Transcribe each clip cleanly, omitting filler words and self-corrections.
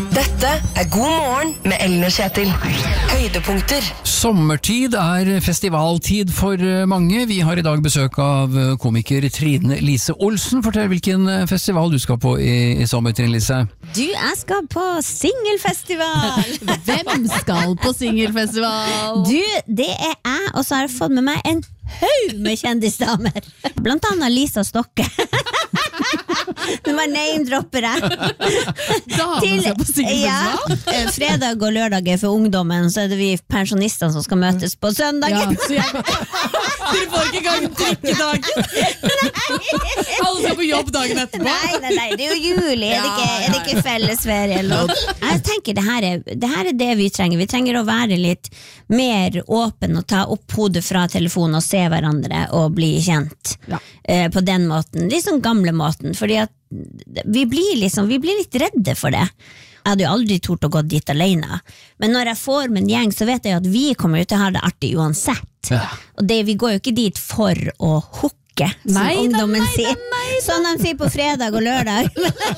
Dette God morgen med Ellen og Kjetil. Høydepunkter. Sommertid festivaltid for mange. Vi har i dag besøk av komiker Trine Lise Olsen. Fortell hvilken festival du skal på i sommer, Trine Lise. Jeg skal på singelfestival. Hvem skal på singelfestival? Det jeg, og så har jeg fått med meg en haug med kjendisdamer. Blant annet Lisa Stokke. Nå var name-dropper jeg. Damer skal på singelfestival? Ja, fredag og lørdag for ungdommen, så det vi pensjonistene som skal møtes på søndagen. Dere får ikke gang drikkedagen. Alle skal på jobb dagen etterpå. Nei, det jo juli. Er det ikke fellesferie eller noe? Jeg tenker det her er det vi trenger. Vi trenger å være litt mer åpen og ta opp hodet fra telefonen og se hverandre og bli kjent på den måten, liksom gamle måten, fordi at vi blir litt redde for det. Jeg hadde jo aldri tort å gå dit alene, men når jeg får med en gjeng, så vet jeg at vi kommer til å ha det artig uansett, og vi går jo ikke dit for å hooke, som ungdommen sier, sånn de sier på fredag og lørdag.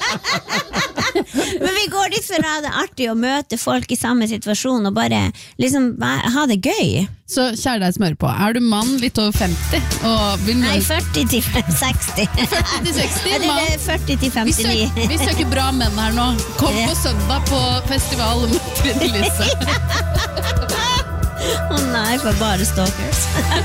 Men vi går dit for å ha det artig og møte folk i samme situasjon og bare liksom ha det gøy. Så kjære deg smør på, er du mann litt over 50? Nei, 40 til 60. 40 til 60? Eller 40 til 59. Vi søker bra menn her nå. Kom på søndag på festival med Trine Lise. Nei, for bare stalkers.